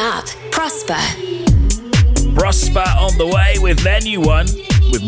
up, Prosper. Prosper on the way with their new one,